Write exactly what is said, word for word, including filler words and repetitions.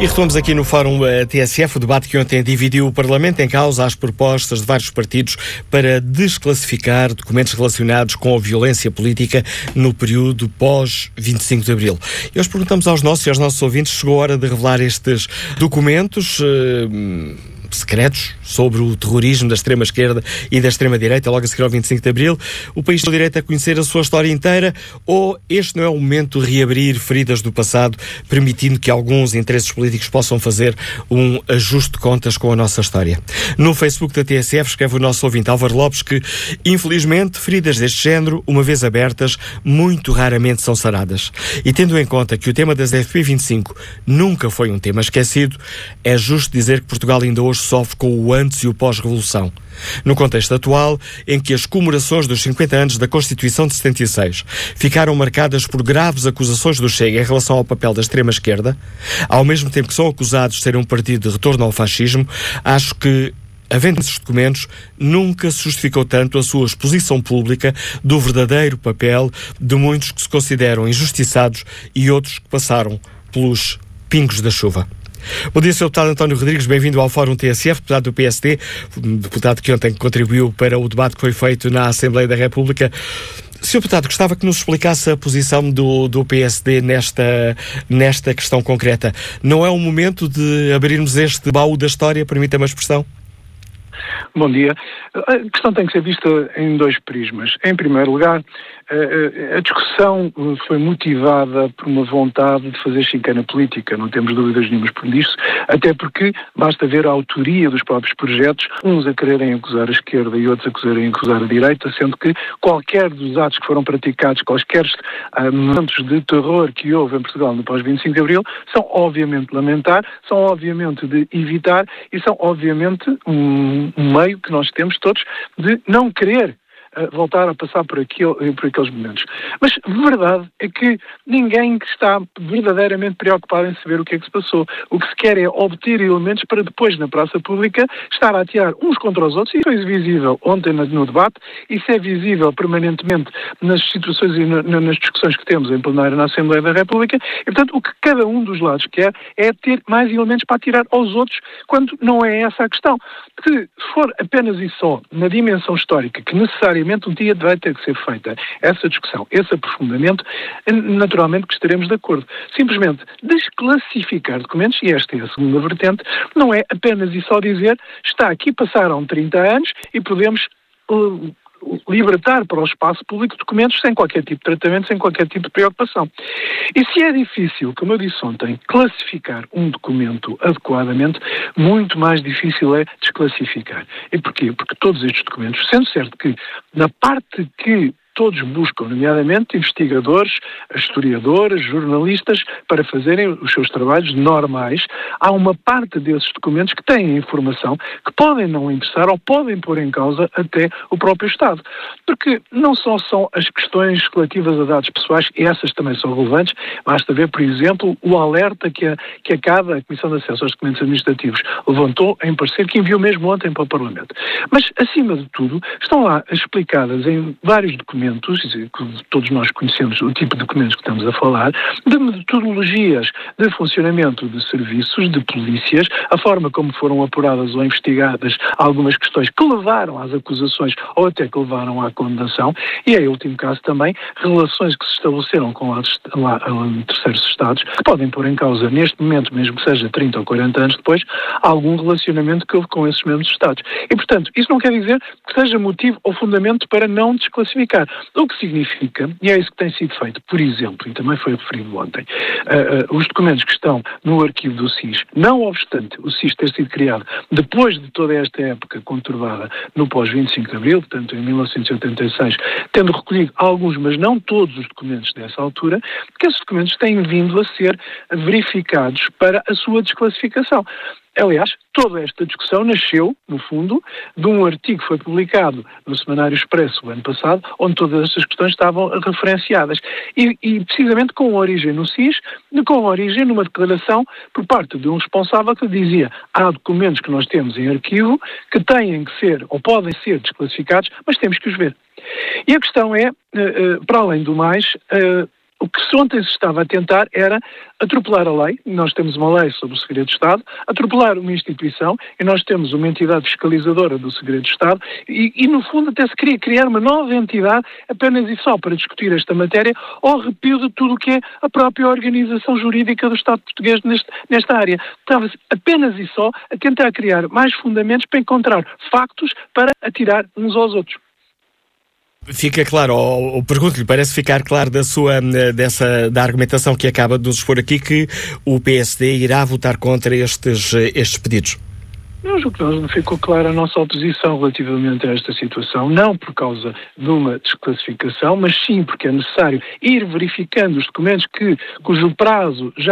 E retomamos aqui no Fórum uh, T S F o debate que ontem dividiu o Parlamento em causa às propostas de vários partidos para desclassificar documentos relacionados com a violência política no período pós vinte e cinco de Abril. E hoje perguntamos aos nossos e aos nossos ouvintes, chegou a hora de revelar estes documentos uh, secretos sobre o terrorismo da extrema-esquerda e da extrema-direita, logo a seguir ao vinte e cinco de Abril. O país tem o direito a conhecer a sua história inteira, ou este não é o momento de reabrir feridas do passado, permitindo que alguns interesses políticos possam fazer um ajuste de contas com a nossa história? No Facebook da T S F escreve o nosso ouvinte Álvaro Lopes que, infelizmente, feridas deste género, uma vez abertas, muito raramente são saradas. E tendo em conta que o tema das F P vinte e cinco nunca foi um tema esquecido, é justo dizer que Portugal ainda hoje sofre com o antes e o pós-revolução. No contexto atual, em que as comemorações dos cinquenta anos da Constituição de setenta e seis ficaram marcadas por graves acusações do Chega em relação ao papel da extrema-esquerda, ao mesmo tempo que são acusados de ser um partido de retorno ao fascismo, acho que, havendo esses documentos, nunca se justificou tanto a sua exposição pública do verdadeiro papel de muitos que se consideram injustiçados e outros que passaram pelos pingos da chuva. Bom dia, senhor Deputado António Rodrigues, bem-vindo ao Fórum T S F, deputado do P S D, deputado que ontem contribuiu para o debate que foi feito na Assembleia da República. senhor Deputado, gostava que nos explicasse a posição do, do P S D nesta, nesta questão concreta. Não é o momento de abrirmos este baú da história, permita-me a expressão? Bom dia. A questão tem que ser vista em dois prismas. Em primeiro lugar, a discussão foi motivada por uma vontade de fazer chicana política, não temos dúvidas nenhumas por isso, até porque basta ver a autoria dos próprios projetos, uns a quererem acusar a esquerda e outros a quererem acusar a direita, sendo que qualquer dos atos que foram praticados, quaisquer momentos de terror que houve em Portugal no pós vinte e cinco de Abril, são obviamente de lamentar, são obviamente de evitar e são obviamente um, um meio que nós temos todos de não querer voltar a passar por, aquilo, por aqueles momentos. Mas a verdade é que ninguém está verdadeiramente preocupado em saber o que é que se passou. O que se quer é obter elementos para depois, na praça pública, estar a atirar uns contra os outros. Isso foi visível ontem no debate, isso é visível permanentemente nas situações e nas discussões que temos em plenário na Assembleia da República. E, portanto, o que cada um dos lados quer é ter mais elementos para atirar aos outros, quando não é essa a questão. Se for apenas e só na dimensão histórica que necessariamente um dia vai ter que ser feita essa discussão, esse aprofundamento, naturalmente que estaremos de acordo. Simplesmente desclassificar documentos, e esta é a segunda vertente, não é apenas e só dizer está aqui, passaram trinta anos e podemos uh, libertar para o espaço público documentos sem qualquer tipo de tratamento, sem qualquer tipo de preocupação. E se é difícil, como eu disse ontem, classificar um documento adequadamente, muito mais difícil é desclassificar. E porquê? Porque todos estes documentos, sendo certo que na parte que todos buscam, nomeadamente investigadores, historiadores, jornalistas, para fazerem os seus trabalhos normais, há uma parte desses documentos que têm informação que podem não interessar ou podem pôr em causa até o próprio Estado. Porque não só são as questões relativas a dados pessoais, e essas também são relevantes, basta ver, por exemplo, o alerta que a, que a C A D, a Comissão de Acesso aos Documentos Administrativos, levantou em parecer que enviou mesmo ontem para o Parlamento. Mas, acima de tudo, estão lá explicadas em vários documentos, todos nós conhecemos o tipo de documentos que estamos a falar, de metodologias de funcionamento de serviços, de polícias, a forma como foram apuradas ou investigadas algumas questões que levaram às acusações ou até que levaram à condenação, e em último caso também, relações que se estabeleceram com lá, lá, terceiros Estados, que podem pôr em causa, neste momento, mesmo que seja trinta ou quarenta anos depois, algum relacionamento que houve com esses mesmos Estados. E, portanto, isso não quer dizer que seja motivo ou fundamento para não desclassificar. O que significa, e é isso que tem sido feito, por exemplo, e também foi referido ontem, uh, uh, os documentos que estão no arquivo do S I S, não obstante o S I S ter sido criado depois de toda esta época conturbada no pós vinte e cinco de Abril, portanto em mil novecentos e oitenta e seis, tendo recolhido alguns, mas não todos os documentos dessa altura, que esses documentos têm vindo a ser verificados para a sua desclassificação. Aliás, toda esta discussão nasceu, no fundo, de um artigo que foi publicado no Semanário Expresso o ano passado, onde todas estas questões estavam referenciadas. E, e precisamente com origem no S I S, com origem numa declaração por parte de um responsável que dizia há documentos que nós temos em arquivo que têm que ser, ou podem ser desclassificados, mas temos que os ver. E a questão é, para além do mais, O que ontem se estava a tentar era atropelar a lei. Nós temos uma lei sobre o segredo de Estado, atropelar uma instituição, e nós temos uma entidade fiscalizadora do segredo de Estado, e, e no fundo até se queria criar uma nova entidade apenas e só para discutir esta matéria, ao arrepio de tudo o que é a própria organização jurídica do Estado português neste, nesta área. Estava-se apenas e só a tentar criar mais fundamentos para encontrar factos para atirar uns aos outros. Fica claro, ou, ou pergunto-lhe, parece ficar claro da sua, dessa, da argumentação que acaba de nos expor aqui, que o P S D irá votar contra estes, estes pedidos. Eu julgo que não ficou clara a nossa oposição relativamente a esta situação, não por causa de uma desclassificação, mas sim porque é necessário ir verificando os documentos que, cujo prazo já